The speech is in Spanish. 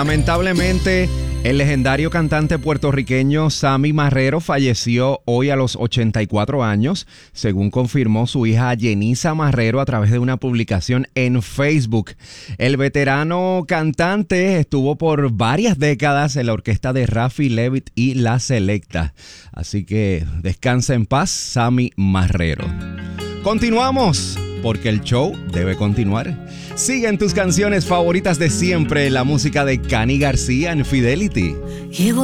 Lamentablemente, el legendario cantante puertorriqueño Sammy Marrero falleció hoy a los 84 años, según confirmó su hija Yenisa Marrero a través de una publicación en Facebook. El veterano cantante estuvo por varias décadas en la orquesta de Rafi Levitt y La Selecta. Así que descansa en paz, Sammy Marrero. Continuamos, porque el show debe continuar. Siguen tus canciones favoritas de siempre, la música de Cani García en Fidelity.